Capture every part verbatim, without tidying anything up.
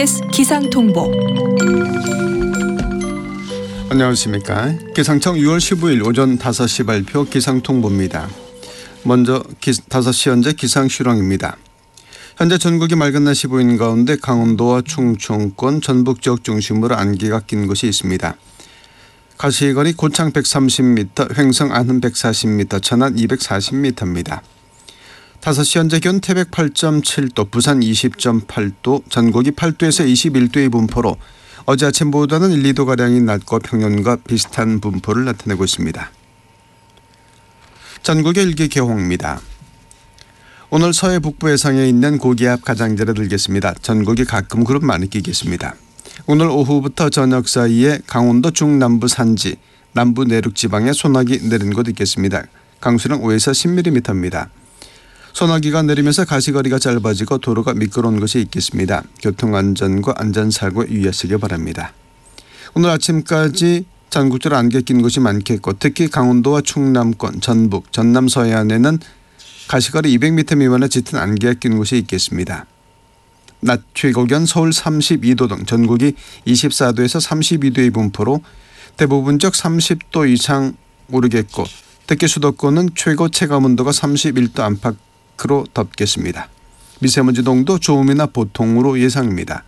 케이비에스 기상통보. 안녕하십니까. 기상청 유월 십오일 오전 다섯 시 발표 기상통보입니다. 먼저 기, 다섯 시 현재 기상실황입니다. 현재 전국이 맑은 날씨 보이는 가운데 강원도와 충청권, 전북 지역 중심으로 안개가 낀 곳이 있습니다. 가시거리 고창 백삼십 미터, 횡성 안흥 백사십 미터, 천안 이백사십 미터입니다. 다섯 시 현재 기온 태백 팔 점 칠 도, 부산 이십 점 팔 도, 전국이 팔 도에서 이십일 도의 분포로 어제 아침보다는 일, 이 도가량이 낮고 평년과 비슷한 분포를 나타내고 있습니다. 전국의 일기 개홍입니다. 오늘 서해 북부 해상에 있는 고기압 가장자리에 들겠습니다. 전국이 가끔 구름 많이 끼겠습니다. 오늘 오후부터 저녁 사이에 강원도 중남부 산지, 남부 내륙 지방에 소나기 내린 곳 있겠습니다. 강수량 오에서 십 밀리미터입니다. 소나기가 내리면서 가시거리가 짧아지고 도로가 미끄러운 곳이 있겠습니다. 교통안전과 안전사고에 유의하시기 바랍니다. 오늘 아침까지 전국적으로 안개 낀 곳이 많겠고 특히 강원도와 충남권, 전북, 전남 서해안에는 가시거리 이백 미터 미만의 짙은 안개가 낀 곳이 있겠습니다. 낮 최고기온 서울 삼십이 도 등 전국이 이십사 도에서 삼십이 도의 분포로 대부분 지역 삼십 도 이상 오르겠고 특히 수도권은 최고 체감온도가 삼십일 도 안팎으로 덮겠습니다. 미세먼지 농도 좋음이나 보통으로 예상입니다.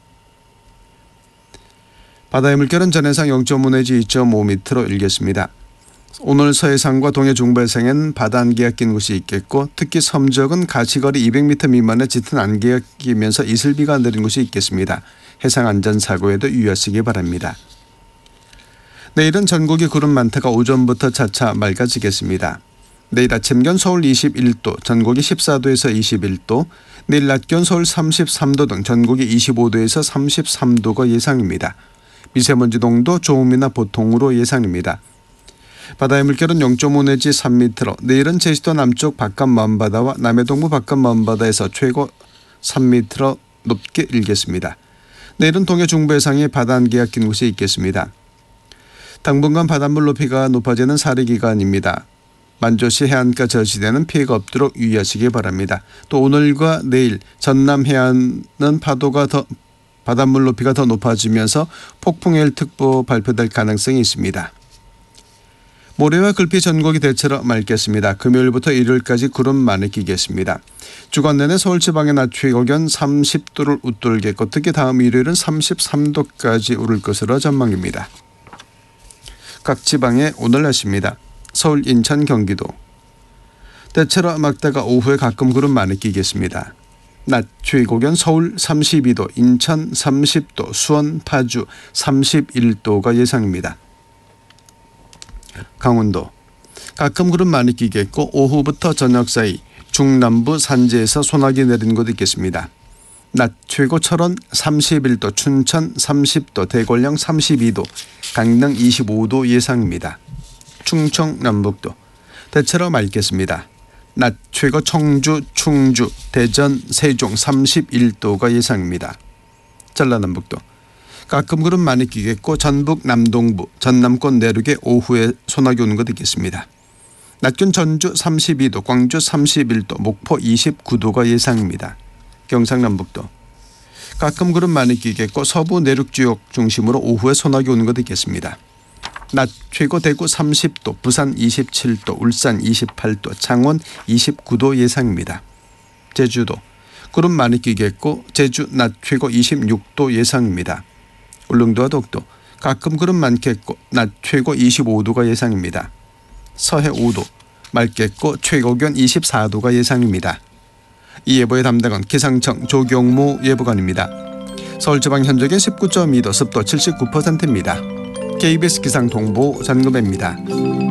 바다의 물결은 전해상 영 점 오 내지 이 점 오 미터로 일겠습니다. 오늘 서해상과 동해 중부해상에는 바다 안개가 낀 곳이 있겠고 특히 섬적은 가시거리 이백 미터 미만의 짙은 안개가 끼면서 이슬비가 내린 곳이 있겠습니다. 해상 안전사고에도 유의하시기 바랍니다. 내일은 전국이 구름 많다가 오전부터 차차 맑아지겠습니다. 내일 아침 기온 서울 이십일 도, 전국이 십사 도에서 이십일 도, 내일 낮 기온 서울 삼십삼 도 등 전국이 이십오 도에서 삼십삼 도가 예상입니다. 미세먼지 농도 좋음이나 보통으로 예상입니다. 바다의 물결은 영 점 오 내지 삼 미터로 내일은 제주도 남쪽 바깥 먼바다와 남해 동부 바깥 먼바다에서 최고 삼 미터로 높게 일겠습니다. 내일은 동해 중부 해상에 바다 안개가 낀 곳이 있겠습니다. 당분간 바닷물 높이가 높아지는 사리 기간입니다. 만조시 해안가 저지대는 피해가 없도록 유의하시기 바랍니다. 또 오늘과 내일 전남 해안은 파도가 더 바닷물 높이가 더 높아지면서 폭풍해일특보 발표될 가능성이 있습니다. 모레와 글피 전국이 대체로 맑겠습니다. 금요일부터 일요일까지 구름 많이 끼겠습니다. 주간 내내 서울 지방의 낮 최고기온 삼십 도를 웃돌겠고 특히 다음 일요일은 삼십삼 도까지 오를 것으로 전망입니다. 각 지방의 오늘 날씨입니다. 서울, 인천, 경기도. 대체로 맑다가 오후에 가끔 구름 많이 끼겠습니다. 낮 최고기온 서울 삼십이 도, 인천 삼십 도, 수원, 파주 삼십일 도가 예상입니다. 강원도. 가끔 구름 많이 끼겠고 오후부터 저녁 사이 중남부 산지에서 소나기 내린 곳 있겠습니다. 낮 최고 철원 삼십일 도, 춘천 삼십 도, 대관령 삼십이 도, 강릉 이십오 도 예상입니다. 충청 남북도. 대체로 맑겠습니다. 낮 최고 청주, 충주, 대전, 세종 삼십일 도가 예상입니다. 전라남북도. 가끔 구름 많이 끼겠고 전북 남동부, 전남권 내륙에 오후에 소나기 오는 것 있겠습니다. 낮 기온 전주 삼십이 도, 광주 삼십일 도, 목포 이십구 도가 예상입니다. 경상남북도. 가끔 구름 많이 끼겠고 서부 내륙 지역 중심으로 오후에 소나기 오는 것 있겠습니다. 낮 최고 대구 삼십 도, 부산 이십칠 도, 울산 이십팔 도, 창원 이십구 도 예상입니다. 제주도. 구름 많이 끼겠고 제주 낮 최고 이십육 도 예상입니다. 울릉도와 독도. 가끔 구름 많겠고 낮 최고 이십오 도가 예상입니다. 서해 오 도. 맑겠고 최고 기온 이십사 도가 예상입니다. 이 예보의 담당은 기상청 조경무 예보관입니다. 서울지방 현재 기온 십구 점 이 도, 습도 칠십구 퍼센트입니다. 케이비에스 기상통보 전금혜입니다.